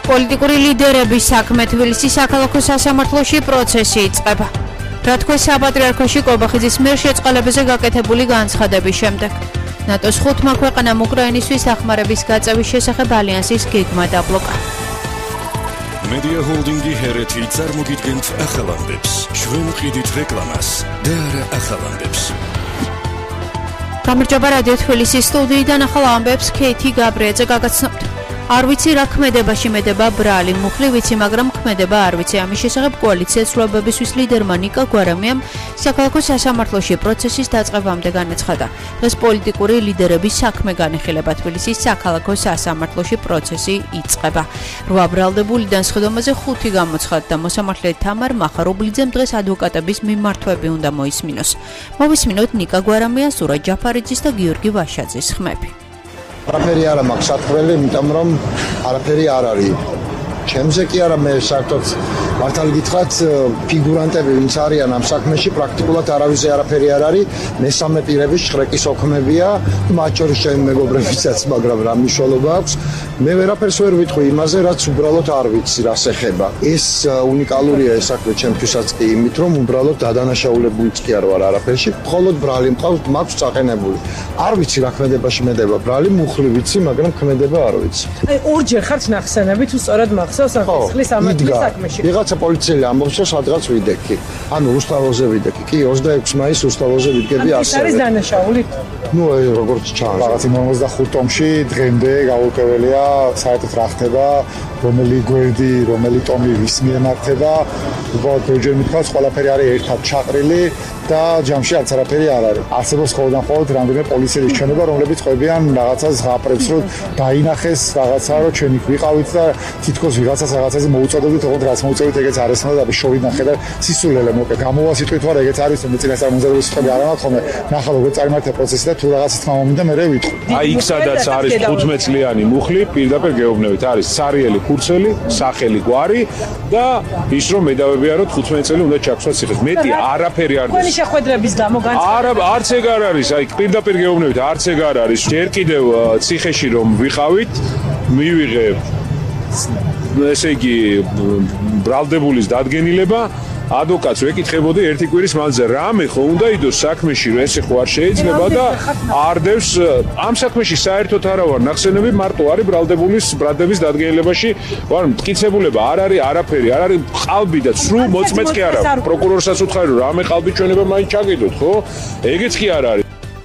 პოლიტიკური ლიდერების საქმე თბილისის საქალაქო სასამართლოში პროცესი იწყება. რა თქვა საპატრიარქოში კობახიძის მიერ შეწყალებაზე გაკეთებული განცხადების შემდეგ. ნატოს 5 ქვეყანამ უკრაინისთვის დახმარების გაწევის შესახებ ალიანსის გეგმა დაბლოკა. Media Holding-ი ჰერეთი წარმოგიდგენთ ახალ ამბებს. ჩვენ ვყიდით რეკლამას და არა ახალ ამბებს. გამარჯობა რადიო თბილისის სტუდიიდან ახალ ამბებს ქეითი გაბრიაძე გაგაცნობთ. არ ვიცი რა ქმედებაში მედება ბრალი მუხლი ვიცი მაგრამ ქმედება არ ვიცი ამის შესახებ კოალიციას ცვლილებებისთვის ლიდერმა ნიკა გვარამიამ საქალაქო სასამართლოში პროცესის დაწყებამდე განაცხადა. დღეს პოლიტიკური ლიდერების საქმე განეხილება თბილისის საქალაქო სასამართლოში პროცესი იწყება. 8 ბრალდებულიდან სხდომაზე 5 გამოცხადდა და მოსამართლე თამარ მახარობლიძემ დღეს ადვოკატების მიმართვები უნდა მოისმინოს. მოვისმინოთ ნიკა გვარამიას, სურა ჯაფარიძის და გიორგი ვაშაძის ხმები. არაფერი არ მაქვს საქმელი, იმიტომ რომ არაფერი არ არის. ჩემზე კი არა მე საერთოდ მართალი გითხრათ ფიგურანტები ვინც არიან ამ საქმეში პრაქტიკულად არავის არაფერი არ არის. მესამე პირების შრეკის ოქმებია, მათ შორის ჩემი მეგობრებიცაც, მაგრამ რა მნიშვნელობა აქვს? მე ვერაფერს ვერ ვიტყვი იმაზე, რაც უბრალოდ არ ვიცი რას ეხება. ეს უნიკალურია ეს საქმე ჩემთვისაც კი იმით, რომ უბრალოდ დადანაშაულებულიც კი არ ვარ არაფერში. მხოლოდ ბრალი მყავს, მაქვს წაყენებული. არ ვიცი რა ქმედებაში მედება ბრალი, მუხლი ვიცი, მაგრამ ქმედება არ ვიცი. აი ორჯერ ხართ ნახსენები თუ სწორად მახსოვს ამ ხის ამათი საქმეში. ვიღაცა პოლიციელი ამბობს, რომ სადღაც ვიდექი. ანუ რუსთაველზე ვიდექი. კი 26 მაისს რუსთაველზე ვიდგები ასე. არის დანაშაული? ნუ როგორც ჩანს. რაღაც 55 ტომში დღემდე გაურკვეველია საერთოდ რა ხდება, რომელი გვერდი, რომელი ტომი ვის მიემართება. უბრალოდ ბევრჯერ მithქვას, ყველაფერი არის ერთად ჩაყრილი და ჯამში არც არაფერი არ არის. არსებობს ხოლმე რამდენიმე პოლიციის ჩვენება, რომლებიც ყვებიან რაღაცას ღაპრებს, რომ დაინახეს რაღაცა, რომ ჩვენ იქ ვიყავით და თითქოს ვიღაცას რაღაცაზე მოუწოდებდით, თქო რაც მოუწოდებით, ეგეც არ ესმოდა და შოვით ნახე და სისულელე მოკლედ. გამოვა სიტყვით ვარ, ეგეც არის, მე წინასწარ მომზადებული სიტყვები არ ამაქვს ხოლმე. ნახა როგორ წარიმართა პროცესი და თუ რაღაცის თქმა მომინდა მე ვიტყვი. აი იქ სადაც არის 15 წლიანი მუხლი, პირდაპირ გეუბნებით, არის სარიელი ხურცელი, სახელი გვარი და ის რომ მედავებია რომ 15 წელი უნდა ჩაქვსვას ციხეს. მეტი არაფერი არ თქვენი შეხვედრების გამო განცხადება. არა, არც ეგ არ არის, აი პირდაპირ გეუბნებით, არც ეგ არ არის. ჯერ კიდევ ციხეში რომ ვიყავით, მივიღებ ესე იგი ბრალდებულის დადგენილება, ადვოკატს ვეკითხებოდი ერთი კვირის მანძილზე, რამე ხო უნდა იდოს საქმეში, რომ ესე ხო არ შეიძლება და არდევს ამ საქმეში საერთოდ არა ვარ ნახსენები, მარტო არის ბრალდების დადგენილებაში ვარ მტკიცებულება, არ არის არაფერი, არ არის ყალბი და სრულ მოწმეც კი არა. პროკურორსაც უთხარი რომ რამე ყალბი ჩვენება მაინც ჩაგიდოთ, ხო? ეგეც კი არ არის.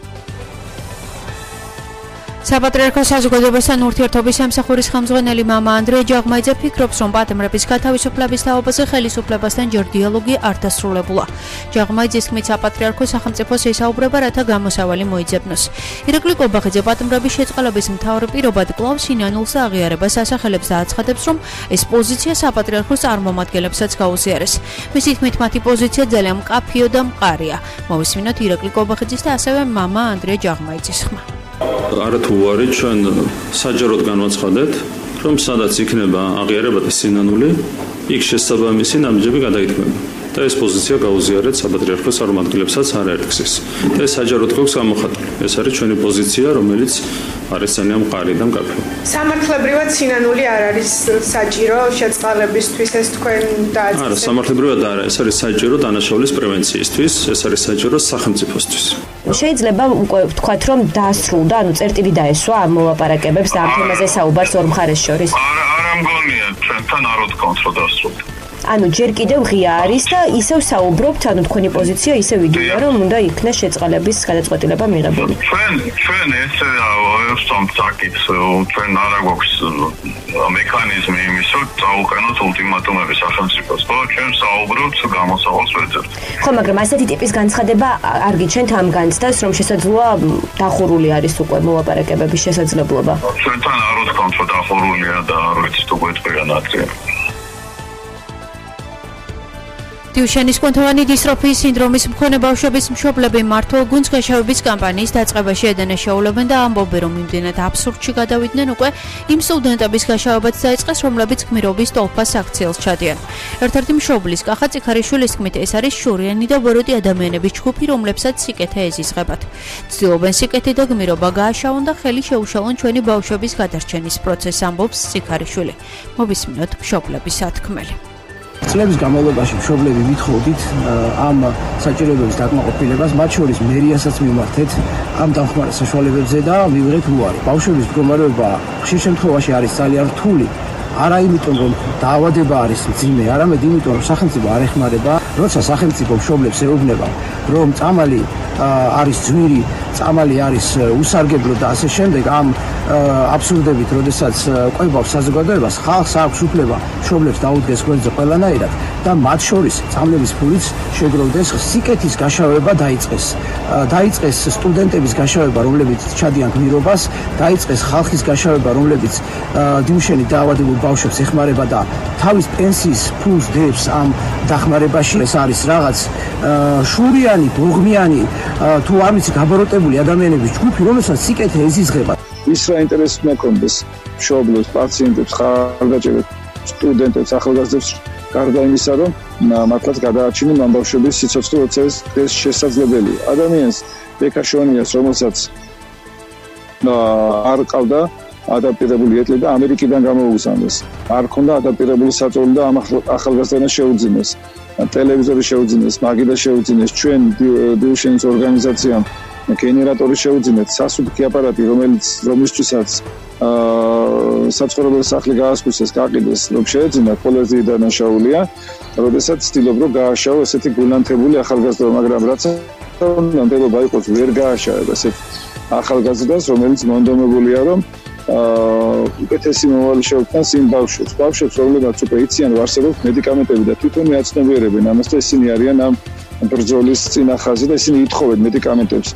საპატრიარქოს საზოგადოებასთან ურთიერთობის სამსახურის ხელმძღვანელი მამა ანდრია ჯაღმაიძე ფიქრობს, რომ პატიმრების გათავისუფლების თაობაზე ხელისუფლებასთან ჯერ დიალოგი არ დასრულებულა. ჯაღმაიძის თქმით, საპატრიარქო სახელმწიფოს ესაუბრება, რათა გამოსავალი მოიძებნოს. ირაკლი კობახიძე პატიმრების შეწყალების მთავარ პირობად კვლავ სინანულს და აღიარებას ასახელებს და აცხადებს, რომ ეს პოზიცია საპატრიარქოს წარმომადგენლებსაც გაუზიარეს. მისი თქმით, მათი პოზიცია ძალიან მკაფიო და მყარია. მოვისმინოთ ირაკლი კობახიძის და ასევე მამა ანდრია ჯაღმაიძის ხმა. არათუ არის ჩვენ საჯაროდ განვაცხადეთ, რომ სადაც იქნება აღიარება და სინანული, იქ შესაბამისი ნაბიჯები გადაითქმება. და ეს პოზიცია გაუზიარეთ საპატრიარქოს წარმომადგენლებსაც არაერთგზის. და ეს საჯაროდ გვაქვს გამოხატული. ეს არის ჩვენი პოზიცია, რომელიც არის ძალიან მყარი და მკაფიო. სამართლებრივად სინანული არ არის საჭირო შეწყალებისთვის ეს თქვენ დააწყეთ. არა, სამართლებრივად არა, ეს არის საჭირო დანაშაულის პრევენციისთვის, ეს არის საჭირო სახელმწიფოსთვის. შეიძლება უკვე ვთქვათ, რომ დაასრულდა, ანუ წერტილი დაესვა ამ მოლაპარაკებებს და ამ თემაზე საუბარს ორ მხარეს შორის. არა მგონია, ჩვენთან არ ვთქვათ, რომ დაასრულდა. ანუ ჯერ კიდევ ღია არის და ისევ საუბრობთ, ანუ თქვენი პოზიცია ისევ იგივეა, რომ უნდა იქნეს შეწყალების გადაწყვეტილება მიღებული. ჩვენ ესე ვსწავლთ საკითხს, ჩვენ არ გვაქვს მექანიზმი იმის, რომ წაუყენოთ ულტიმატუმები სახელმწიფოს, ხო? ჩვენ საუბრობთ გამოსავალს ვეძებთ. ხო, მაგრამ ასეთი ტიპის განცხადება არ გიჩვენთ ამ განცდას, რომ შესაძლოა დახურული არის უკვე მოლაპარაკებების შესაძლებლობა. ჩვენთან არ ვთქვათ, რომ დახურულია და არ ვიცით უკვე თქვენ აქტია. დიუშენის კუნთოვანი დისტროფიის სინდრომის მქონე ბავშვების მშობლები მართულ გუნდს გაშავების კამპანიის დაწყებაში ედანაშაულებენ და ამბობენ, რომ იმდენად აბსურდში გადავიდნენ უკვე იმ სტუდენტების გაშავებაც დაიწყეს, რომლებიც გმირობის ტოლფას აქციელს ჩადიან. ერთ-ერთი მშობლის კახა წიქარიშვილის თქმით, ეს არის შორიანი და ბოროტი ადამიანების ჯგუფი, რომლებსაც სიკეთე ეზიზღებათ. ცდილობენ სიკეთე და გმირობა გააშავონ და ხელი შეუშალონ ჩვენი ბავშვების გადარჩენის პროცესს, ამბობს წიქარიშვილი. მოვისმინოთ მშობლების სათქმელი. წლების განმავლობაში მშობლები ვითხოვდით ამ საჭიროებების დაკმაყოფილებას, მათ შორის მერიასაც მიმართეთ ამ დამხმარე საშუალებებზე და მივიღეთ უარი. ბავშვების მდგომარეობა ხშირ შემთხვევაში არის ძალიან რთული, არა იმიტომ რომ დაავადება არის მძიმე, არამედ იმიტომ რომ სახელმწიფო არ ეხმარება. როცა სახელმწიფო მშობლებს ეუბნება, რომ წამალი არის ძვირი, წამალი არის უსარგებლო და ასე შემდეგ, ამ აბსურდებით, როდესაც ყვებავს საზოგადოებას, ხალხს აქვს უფლება მშობლებს დაუდგეს გვერდზე ყველანაირად და მათ შორის წამლების ფულიც შეგროვდეს, სიკეთის გაშავება დაიწყეს. დაიწყეს სტუდენტების გაშავება, რომლებიც ჩადიან გმირობას, დაიწყეს ხალხის გაშავება, რომლებიც დიუშენით დაავადებულ ბავშვებს ეხმარება და თავის პენსიის ფულს დებს ამ დახმარებაში. ეს არის რაღაც შურიანი, ბოღმიანი, თუ არ ვიცი, გაბოროტებული ადამიანების ჯგუფი, რომელსაც სიკეთე ეზიზღება. ის რა ინტერესი მქონდეს მშობლებს, პაციენტებს, ხარდაჭერებს, სტუდენტებს, ახალგაზრდებს, გარდა იმისა, რომ მართლაც გადაარჩინონ ამ ბავშვების სიცოცხლე, როცა ეს შესაძლებელია. ადამიანს ბეკაშონიას, რომელსაც არ ყავდა ადაპტირებული ეტლი და ამერიკიდან გამოუგზავნეს. არ ქონდა ადაპტირებული საწოლი და ამ ახალგაზრდას შეუძინეს. ტელევიზორი შეუძინეს, მაგიდა შეუძინეს, ჩვენ დიუშენის ორგანიზაციამ გენერატორი შეუძინეთ, სასუნთქი აპარატი, რომლისთვისაც საცხოვრებელ სახლი გაასკვისეს, გაყიდეს, რომ შეეძინათ, ყველაზე დანაშაულია, როდესაც ცდილობ რომ გააშავო ესეთი გულანთებული ახალგაზრდა, მაგრამ რაც ნამდვილობა იყოს, ვერ გააშავება ესეთ ახალგაზრდას, რომელიც მონდომებულია, რომ უკეთესი მომავალი შეუქმნას იმ ბავშვებს, რომლებიც უკვე იციან, რომ არსებობს მედიკამენტები და თვითონ ეაცნობიერებენ ამას და ისინი არიან ამ ბრძოლის წინახაზე და ისინი ითხოვენ მედიკამენტებს.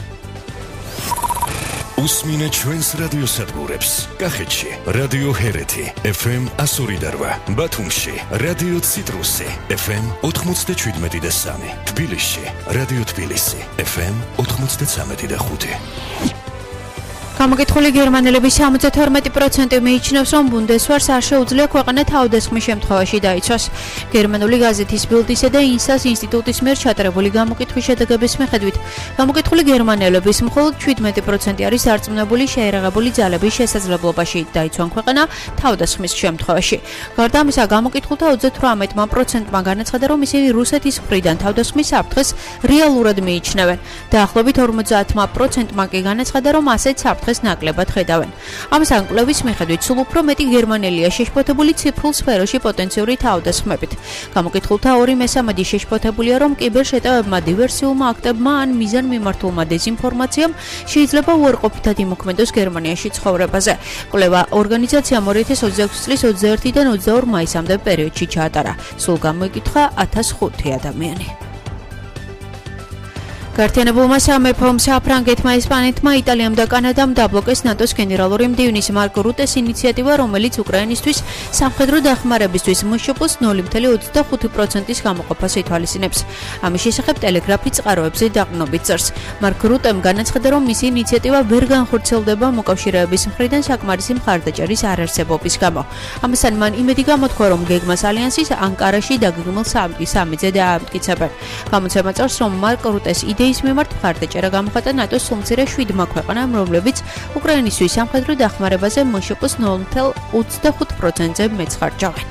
უსმინე ჩვენს რადიოსადგურებს. კახეთში რადიო ჰერეთი FM 102.8, ბათუმში რადიო ციტრუსი FM 97.3, თბილისში რადიო თბილისი FM 93.5. გამოკითხული გერმანელების 72% მიიჩნევს, რომ ბუნდესვარს არ შეუძლია ქვეყანა თავდასხმის შემთხვევაში დაიცვას. გერმანული გაზეთის ბილდისა და ინსას ინსტიტუტის მიერ ჩატარებული გამოკითხვის შედეგების მიხედვით, გამოკითხული გერმანელების მხოლოდ 17% არის დარწმუნებული შეერაღებული ძალების შესაძლებლობაში დაიცვან ქვეყანა თავდასხმის შემთხვევაში. გარდა ამისა, გამოკითხულთა 38%-მა განაცხადა, რომ ისინი რუსეთის მხრიდან თავდასხმის საფრთხეს რეალურად მიიჩნევენ. დაახლოებით 50%-მა კი განაცხადა, რომ ასეთ საფრთხეს ნაკლებად ხედავენ. ამ საკვლევის მიხედვით, სულ უფრო მეტი გერმანელია შეშფოთებული ციფრულ სფეროში პოტენციური თავდასხმებით. გამოკითხულთა 2/3 შეშფოთებულია, რომ კიბერშეტევებმა, დივერსიულმა აქტებმა ან მიზანმიმართულმა დეზინფორმაციამ შეიძლება უარყოფითად იმოქმედოს გერმანიაში ცხოვრებაზე. კვლევა ორგანიზაციამ 2026 წლის 21-დან 22 მაისამდე პერიოდში ჩაატარა. სულ გამოიკითხა 1005 ადამიანი. გაერთიანებულმა სამეფომ, საფრანგეთმა, ესპანეთმა, იტალიამ და კანადამ დაბლოკეს ნატოს გენერალური მდივნის მარკ რუტეს ინიციატივა, რომელიც უკრაინისთვის სამხედრო დახმარებისთვის მშპ-ს 0.25%-ის გამოყოფას ითვალისწინებს. ამის შესახებ ტელეგრაფი წყაროებზე დაყრდნობით წერს. მარკ რუტემ განაცხადა, რომ მისი ინიციატივა ვერ განხორციელდება მოკავშირეების მხრიდან საკმარისი მხარდაჭერის არარსებობის გამო. ამასთან მან იმედი გამოთქვა, რომ გეგმას ალიანსის ანკარაში დაგეგმილ სამიტზე დაამტკიცებენ. გამოცემა წერს, რომ მარკ რუტეს იდეის მიმართ მხარდაჭერა გამოხატა ნატოს სულ მცირე 7 ქვეყანამ, რომლებიც უკრაინისთვის სამხედრო დახმარებაზე მშპ-ს 0.25%-ზე მეცხრჯავენ.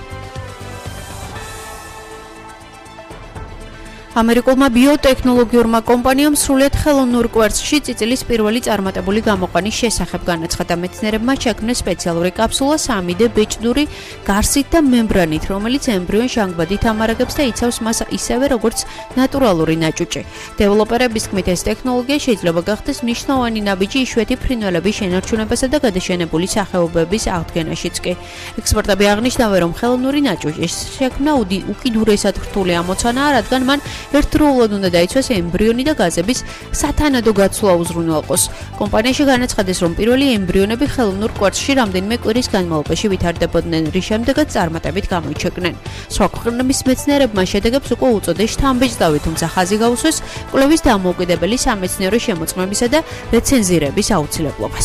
ამერიკულმა ბიოტექნოლოგიურმა კომპანიამ სრულიად ხელოვნურ კვერცხში წიწილის პირველი წარმატებული გამოყვანის შესახებ განაცხადა. მეცნიერებმა შექმნეს სპეციალური კაფსულა 3D ბეჭდური გარსით და მემბრანით, რომელიც ემბრიონს ჟანგბადით ამარაგებს და იცავს მას ისევე როგორც ნატურალური ნაჭუჭი. დეველოპერების თქმით, ეს ტექნოლოგია შეიძლება გახდეს მნიშვნელოვანი ნაბიჯი იშვიათი ფრინველების შენარჩუნებასა და გადაშენებული სახეობების აღდგენაშიც კი. ექსპერტები აღნიშნავენ, რომ ხელოვნური ნაჭუჭის შექმნა უკიდურესად რთული ამოცანაა, რადგან მან ერთდროულად უნდა დაიცვას ემბრიონი და გაზების სათანადო გაცვლა უზრუნველყოს. კომპანიაში განაცხადეს, რომ პირველი ემბრიონები ხელოვნურ კვარცხში რამდენიმე კვირის განმავლობაში ვითარდებოდნენ, რის შემდეგაც წარმატებით გამოიჩეკნენ. სხვა ქვეყნების მეცნიერებმა შედეგებს უკვე უწოდეს შთამბეჭდავი, თუმცა ხაზი გაუსვეს კვლევის დამოუკიდებელი სამეცნიერო შემოწმებისა და რეცენზირების აუცილებლობას.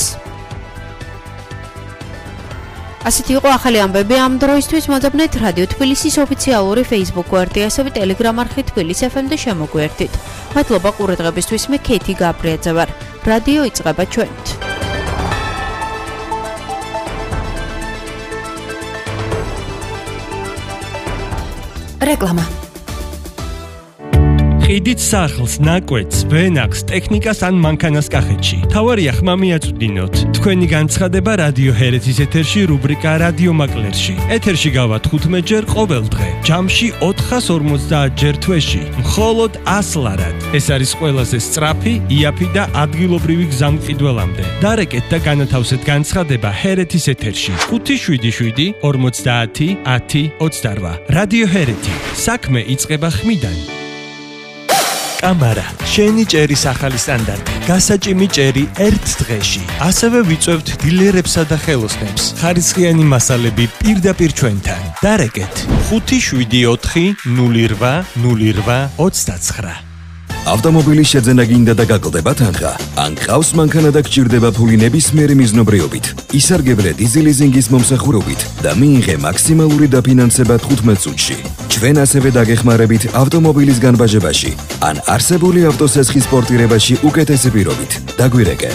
ასეთი იყო ახალი ამბები ამ დროისთვის. მოძებნეთ რადიო თბილისის ოფიციალური Facebook გვერდი, ასევე Telegram არხი თბილისი FM და შემოგვერთით. მადლობა ყურადღებისთვის, მე კეითი გაბრიაძე ვარ. რადიო იწყება ჩვენით. რეკლამა. ყიდით სახლს, ნაკვეთს, ვენახს, ტექნიკას ან მანქანას კახეთში. თავარია ხმა მიაწვდინოთ. თქვენი განცხადება რადიო ჰერეთის ეთერში რუბრიკა რადიო მაკლერში. ეთერში გავა 15 ჯერ ყოველ დღე. ჯამში 450 ჯერ თვეში. მხოლოდ 100 ლარად. ეს არის ყველაზე სწრაფი, იაფი და ადგილობრივი გზამკიდველამდე. დარეკეთ და განათავსეთ განცხადება ჰერეთის ეთერში. 577 50 10 28. რადიო ჰერეთი. საქმე იწყება ხმიდან. კამარა, შენი ჭერის ახალი სტანდარტი. გასაჭიმი ჭერი ერთ დღეში. ასევე ვიწევთ დილერებსა და ხელოსნებს. ხარისხიანი მასალები პირდაპირ ჩვენთან. დარეკეთ 574 08 08 29. ავტომობილის შეძენა გინდა და გაკლდება თანხა? ან ყავს მანქანა და გჭირდება ფული ნებისმიერი მიზნობრიობით? ისარგებლე დიზელიზინგის მომსახურებით და მიიღე მაქსიმალური დაფინანსება 15 წუთში. ჩვენ ასევე დაგეხმარებით ავტომობილის განბაჟებაში ან არსებული ავტოსესხის პორტირებაში უკეთესი პირობით. დაგვირეკე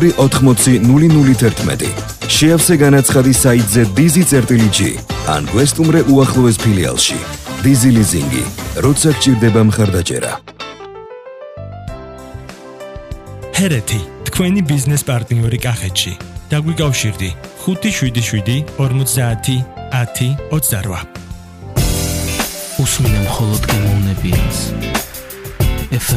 280 011. შეავსე განაცხადი საიტზე dizi.g ან გვესტუმრე უახლოეს ფილიალში. დიზელიზინგი, როცა გჭირდება მხარდაჭერა. ჰერეთი, თქვენი ბიზნეს პარტნიორი კახეთში. დაგვიკავშირდი 577 50 10 28. უსმინე მხოლოდ გემოვნებიანს.